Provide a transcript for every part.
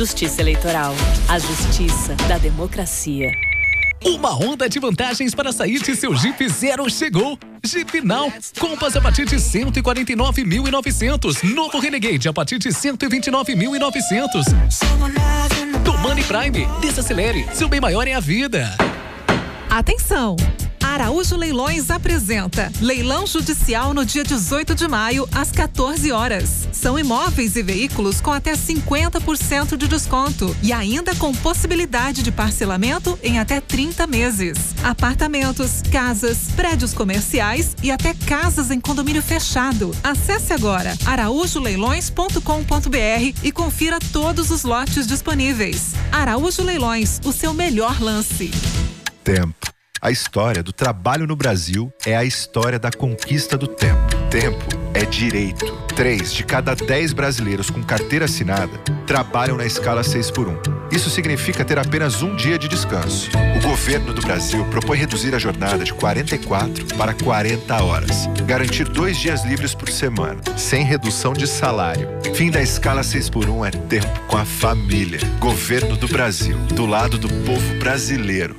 Justiça Eleitoral. A justiça da democracia. Uma onda de vantagens para sair de seu Jeep Zero chegou. Jeep Now, compras a partir de 149.900. Novo Renegade a partir de 129.900. Do Money Prime, desacelere, seu bem maior é a vida. Atenção! Araújo Leilões apresenta Leilão Judicial no dia 18 de maio, às 14 horas. São imóveis e veículos com até 50% de desconto e ainda com possibilidade de parcelamento em até 30 meses. Apartamentos, casas, prédios comerciais e até casas em condomínio fechado. Acesse agora araújoleilões.com.br e confira todos os lotes disponíveis. Araújo Leilões, o seu melhor lance. Tempo. A história do trabalho no Brasil é a história da conquista do tempo. Tempo é direito. 3 de cada 10 brasileiros com carteira assinada trabalham na escala 6x1. Isso significa ter apenas um dia de descanso. O governo do Brasil propõe reduzir a jornada de 44 para 40 horas. Garantir 2 dias livres por semana, sem redução de salário. Fim da escala 6x1 é tempo com a família. Governo do Brasil, do lado do povo brasileiro.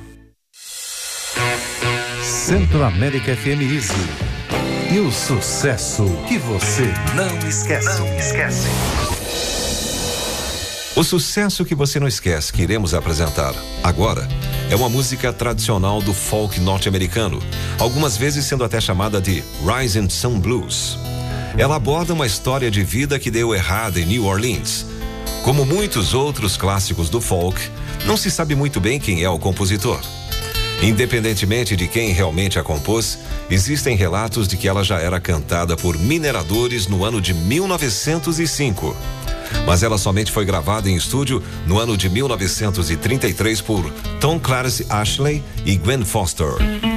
Centro-América FM Easy. E o sucesso que você não esquece. O sucesso que você não esquece que iremos apresentar agora é uma música tradicional do folk norte-americano, algumas vezes sendo até chamada de Rising Sun Blues. Ela aborda uma história de vida que deu errado em New Orleans. Como muitos outros clássicos do folk, não se sabe muito bem quem é o compositor. Independentemente de quem realmente a compôs, existem relatos de que ela já era cantada por mineradores no ano de 1905. Mas ela somente foi gravada em estúdio no ano de 1933 por Tom Clarence Ashley e Gwen Foster.